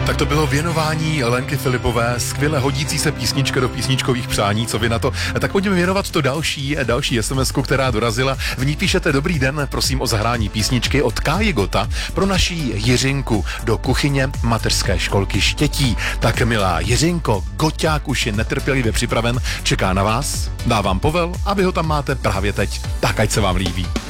Tak to bylo věnování Lenky Filipové, skvěle hodící se písnička do písničkových přání, co vy na to? Tak pojďme věnovat to další SMS-ku, která dorazila. V ní píšete: dobrý den, prosím o zahrání písničky od Káji Gota pro naší Jiřinku do kuchyně mateřské školky Štětí. Tak milá Jiřinko, Goťák už je netrpělivě připraven, čeká na vás, dávám povel a vy ho tam máte právě teď. Tak ať se vám líbí.